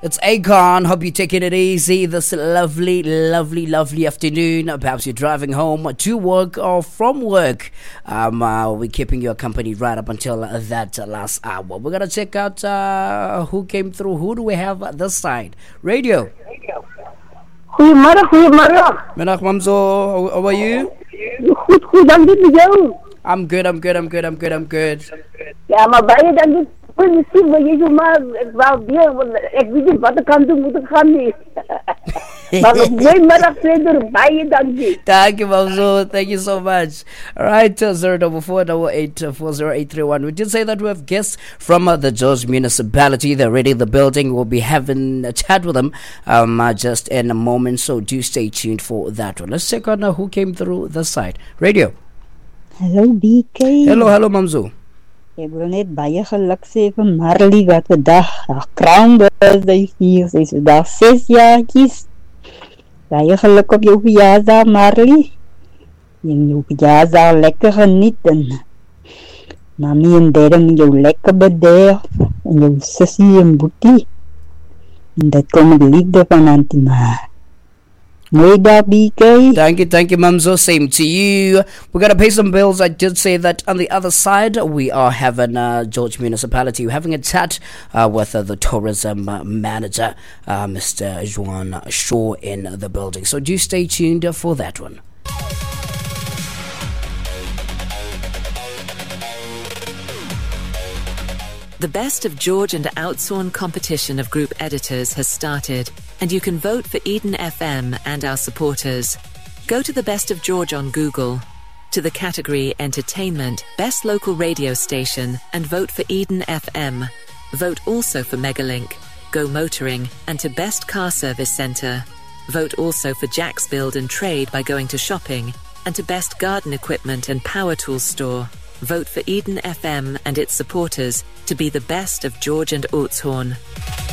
It's Akon. Hope you're taking it easy this lovely, lovely, lovely afternoon. Perhaps you're driving home to work or from work. We're keeping you accompanied right up until that last hour. We're going to check out who came through. Who do we have this side? Radio. Goedemorgen. Middag, Mamzo. How are you? Goed, dank je jou. I'm good. Ja, maar bij je dan niet. Misschien wil je maar, ik weet niet wat ik kan doen, moet ik gaan niet. Maar op mijn middag verder bij je dan niet. Thank you, Mamzo. Thank you so much. All right, 044884081. We did say that we have guests from the George municipality. They're already in the building. We'll be having a chat with them just in a moment, so do stay tuned for that one. Let's check on who came through the side. Radio. Hello, BK. Hello, Mamzo. Ek wil net baie geluk sê vir Marley wat vandag haar crown birthday vier. Sy is vandag 6 jaartjies. Baie geluk op jou verjaardag, Marley. En jou verjaardag lekker geniet en mami en daddy met jou lekker bederf en jou sissie en boetie. En dat kom met liefde van Auntie Ma. Mooi daar, BK. Thank you, Mamzo. Same to you. We're going to pay some bills. I did say that on the other side, we are having George Municipality. We're having a chat with the tourism manager, Mr. Juan Shaw, in the building. So do stay tuned for that one. The Best of George and Outsawn competition of group editors has started, and you can vote for Eden FM and our supporters. Go to the Best of George on Google, to the category Entertainment, Best Local Radio Station, and vote for Eden FM. Vote also for Megalink, Go Motoring, and to Best Car Service Centre. Vote also for Jack's Build and Trade by going to Shopping, and to Best Garden Equipment and Power Tools Store. Vote for Eden FM and its supporters to be the best of George and Oudtshoorn.